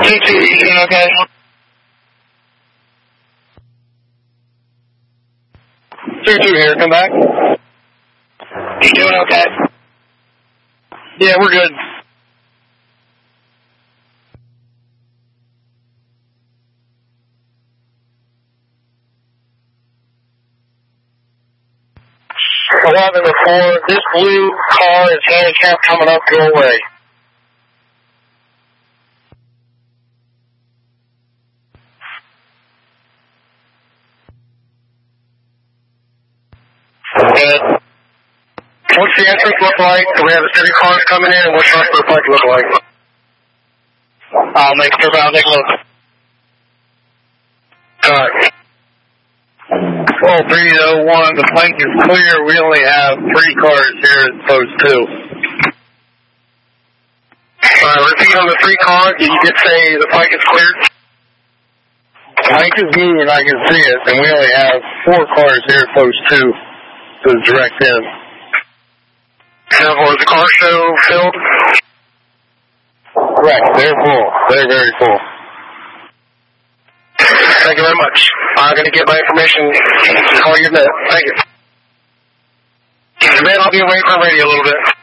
2-2, you doing okay? 2-2 here, come back. You doing okay? Yeah, we're good. Eleven to 4. This blue car is handicapped coming up your way. Good. What's the entrance look like? Do we have 3 cars coming in? What's the rest of the bike look like? I'll make sure I'll take a look. Alright. 12-3-0-1, the plank is clear. We only have 3 cars here as opposed to 2. Repeat on the 3 cars. Did you just say the plank is cleared? The plank is moving, I can see it, and we only have 4 cars here as opposed to 2 to the direct end. Was the car show filled? Correct, they're full. They're very full. Thank you very much. I'm going to get my information. Call you in a minute. Thank you. Man, I'll be away from radio a little bit.